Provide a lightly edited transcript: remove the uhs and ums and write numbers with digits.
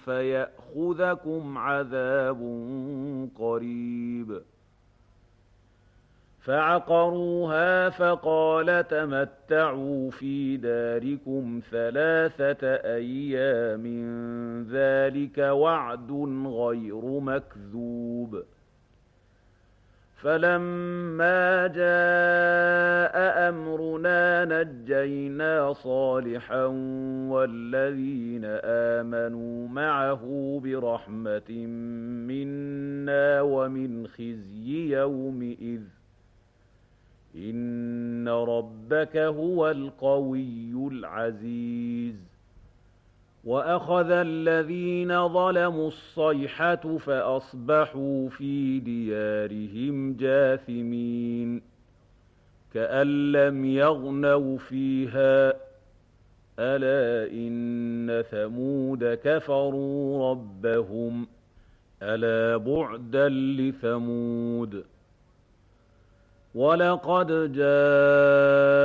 فيأخذكم عذاب قريب. فعقروها فقال تمتعوا في داركم 3 أيام ذلك وعد غير مكذوب. فلما جاء أمرنا نجينا صالحا والذين آمنوا معه برحمة منا ومن خزي يومئذ إن ربك هو القوي العزيز. وأخذ الذين ظلموا الصيحة فأصبحوا في ديارهم جاثمين كأن لم يغنوا فيها ألا إن ثمود كفروا ربهم ألا بعدا لثمود. ولقد جاء